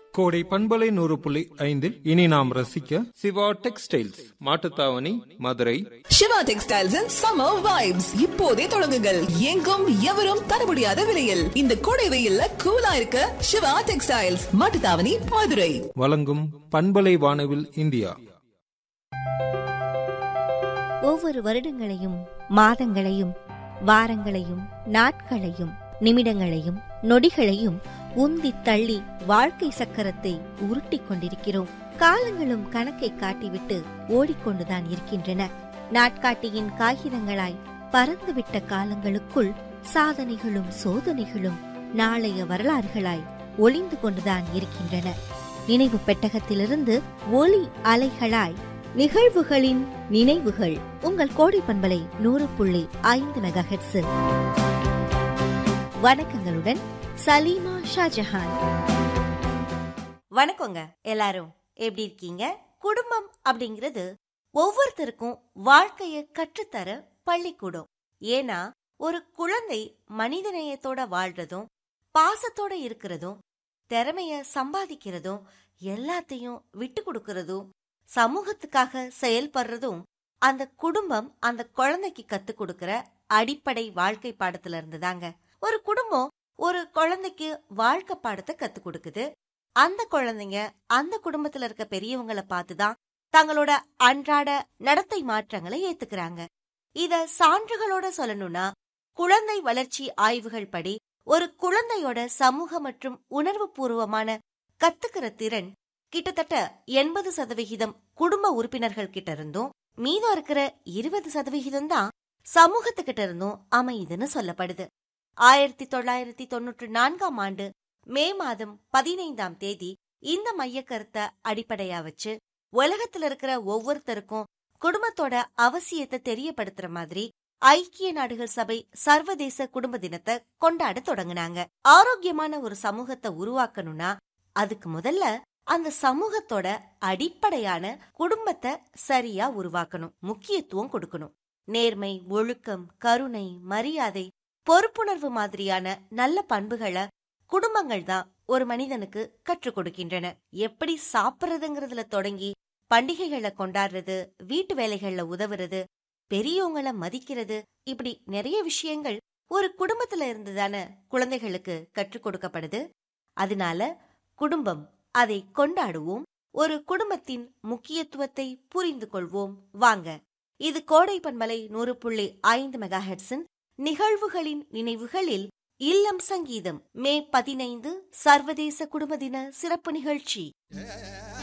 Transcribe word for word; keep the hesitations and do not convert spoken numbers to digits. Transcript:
கோடை பண்பலை நூறு புள்ளி ஐந்தில் இனி நாம் ரசிக்க Siva textiles, Mattuthavani, Madurai. Siva textiles and summer vibes இப்போதே தொடங்குங்கள். எங்கும் எவரும் தர முடியாத விலையில் இந்த கோடை வெயில்ல கூலா இருக்க சிவா டெக்ஸ்டைல்ஸ், மாட்டுத்தாவணி, மதுரை. வழங்கும் பண்பலை வானவில் இந்தியா. ஒவ்வொரு வருடங்களையும், மாதங்களையும், வாரங்களையும், நாட்களையும், நிமிடங்களையும், நொடிகளையும் உந்தி தள்ளி வாழ்க்கை சக்கரத்தை உருட்டிக் கொண்டிருக்கிறோம். காலங்களும் கணக்கை காட்டிவிட்டு ஓடிக்கொண்டுதான் இருக்கின்றன. நாட்காட்டியின் காகிதங்களாய் பறந்துவிட்ட காலங்களுக்குள் சாதனைகளும் சோதனைகளும் நாளைய வரலாறுகளாய் ஒளிந்து கொண்டுதான் இருக்கின்றன. நினைவு பெட்டகத்திலிருந்து ஒலி அலைகளாய் நிகழ்வுகளின் நினைவுகள் உங்கள் கோடை பண்பலை நூறு புள்ளி ஐந்து மெகா ஹெர்ட்ஸில். வணக்கங்களுடன் சலீமா ஷாஜஹான். வணக்கங்க, எல்லாரும் எப்படி இருக்கீங்க? குடும்பம் அப்படிங்கிறது ஒவ்வொருத்தருக்கும் வாழ்க்கைய கற்றுத்தர பள்ளிக்கூடம். ஏன்னா ஒரு குழந்தை மனிதநேயத்தோட வாழ்றதும், பாசத்தோட இருக்கிறதும், திறமைய சம்பாதிக்கிறதும், எல்லாத்தையும் விட்டு கொடுக்கறதும், சமூகத்துக்காக செயல்படுறதும் அந்த குடும்பம் அந்த குழந்தைக்கு கத்து கொடுக்கிற அடிப்படை வாழ்க்கை பாடத்துல இருந்துதாங்க. ஒரு குடும்பம் ஒரு குழந்தைக்கு வாழ்க்கை பாடத்தை கத்து கொடுக்குது. அந்த குழந்தைங்க அந்த குடும்பத்துல இருக்க பெரியவங்களை பார்த்துதான் தங்களோட அன்றாட நடத்தை மாற்றங்களை ஏத்துக்கிறாங்க. இத சான்றுகளோட சொல்லணும்னா, குழந்தை வளர்ச்சி ஆய்வுகள் படி ஒரு குழந்தையோட சமூக மற்றும் உணர்வு பூர்வமான கத்துக்கிற திறன் கிட்டத்தட்ட எண்பது சதவிகிதம் குடும்ப உறுப்பினர்கள் கிட்ட இருந்தும், மீதம் இருக்கிற இருபது சதவிகிதம் தான் சமூகத்துக்கிட்ட இருந்தும் அமையுதுன்னு சொல்லப்படுது. ஆயிரத்தி தொள்ளாயிரத்தி தொன்னூற்றி நான்காம் ஆண்டு மே மாதம் பதினைந்தாம் தேதி இந்த மைய கருத்தை அடிப்படையா வச்சு உலகத்துல இருக்கிற ஒவ்வொருத்தருக்கும் குடும்பத்தோட அவசியத்தை தெரியப்படுத்துற மாதிரி ஐக்கிய நாடுகள் சபை சர்வதேச குடும்ப தினத்தை கொண்டாட தொடங்கினாங்க. ஆரோக்கியமான ஒரு சமூகத்தை உருவாக்கணும்னா அதுக்கு முதல்ல அந்த சமூகத்தோட அடிப்படையான குடும்பத்தை சரியா உருவாக்கணும், முக்கியத்துவம் கொடுக்கணும். நேர்மை, ஒழுக்கம், கருணை, மரியாதை, பொறுப்புணர்வு மாதிரியான நல்ல பண்புகளை குடும்பங்கள் தான் ஒரு மனிதனுக்கு கற்றுக் கொடுக்கின்றன. எப்படி சாப்பிட்றதுங்கிறதுல தொடங்கி பண்டிகைகளை கொண்டாடுறது, வீட்டு வேலைகள்ல உதவுறது, பெரியவங்களை மதிக்கிறது, இப்படி நிறைய விஷயங்கள் ஒரு குடும்பத்துல இருந்துதானே குழந்தைகளுக்கு கற்றுக் கொடுக்கப்படுது. அதனால குடும்பம், அதை கொண்டாடுவோம். ஒரு குடும்பத்தின் முக்கியத்துவத்தை புரிந்து கொள்வோம். வாங்க, இது கோடை பண்பலை நூறு புள்ளி ஐந்து மெகா ஹெர்ட்ஸின் நிகழ்வுகளின் நினைவுகளில் இல்லம் சங்கீதம் மே பதினைந்து சர்வதேச குடும்ப தின சிறப்பு நிகழ்ச்சி.